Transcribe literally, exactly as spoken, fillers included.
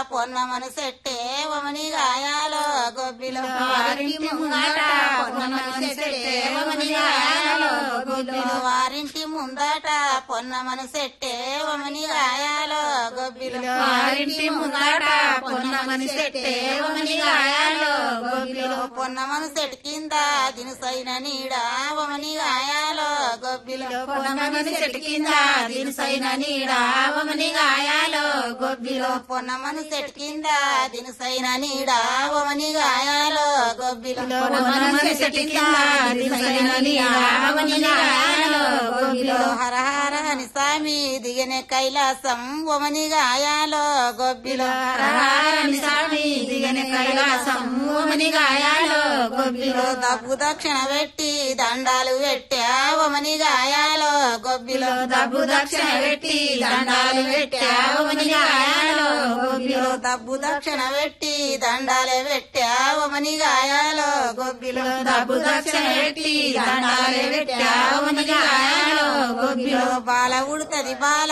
పొన్నమను సెట్టే వమని గాయాలో గొబ్బిలో వారింటి ముంగట పొన్నమను సెట్టే వమని గాయాలో గొబ్బిలో వారింటి ముందట పొన్నమను సెట్టే వమని గాయాలో గొబ్బిలో వారింటి ముంగట పొన్నమను సెట్టే వమని గాయాలో గొబ్బిలో పొన్నమను సెట్ కింద దినుసైన నీడ వమని గాయాలో గొబ్బిలో పొన్నమను సెట్ కింద దినుసైన నీడ వమని గాయాలో గొబ్బిలో పొన్నమను సెట్ కింద దినుసైన నీడ వమని గాయాలో గొబ్బిలో పొన్నమను సెట్ కింద దినుసైన నీడ వమని గాయాలో గొబ్బిలో హర హర అని స్వామి దిగనే కైలాసం వమని గాయాలో గొబ్బిలో హరహరని స్వామి దిగని కైలాసం వమని గాయాలో గొబ్బిలో దబ్బు దక్షిణ పెట్టి దండాలు పెట్టా వమని గాయాలో గొబ్బిలో దబ్బు దక్షిణ పెట్టి దండాలు పెట్టా వమని గాయాలో గొబ్బిలో దబ్బు దక్షిణ పెట్టి దండాలే పెట్టా వమని గాయాలో గొబ్బిలో దబ్బు దక్షిణ పెట్టి దండాలు పెట్టా వమని గాయాలో గొబ్బిలో బాల ఉడుతది బాల